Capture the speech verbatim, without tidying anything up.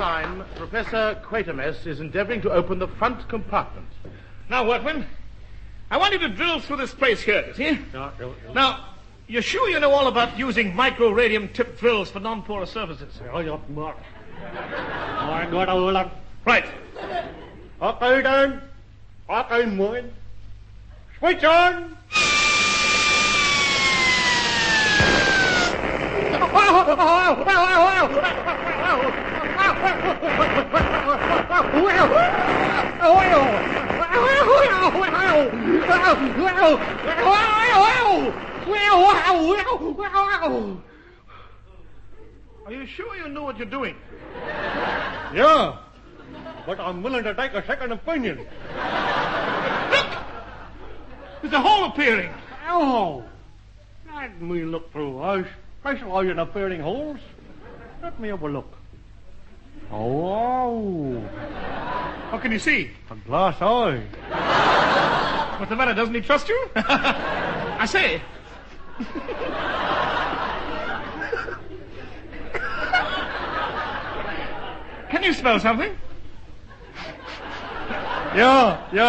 time, Professor Quatermass is endeavoring to open the front compartment. Now, workman, I want you to drill through this place here, you see? No, no, no. Now, you're sure you know all about using micro-radium-tipped drills for non-porous surfaces? Oh, you're smart. I got a lot. Right. Okay, then. Okay, mine. Switch on. Are you sure you know what you're doing? Yeah, but I'm willing to take a second opinion. Look! There's a hole appearing. Oh, let me look through. I specialize in appearing holes. Let me have a look. Oh, What can you see? a glass eye. What's the matter? Doesn't he trust you? I say. Can you smell something? Yeah, yeah.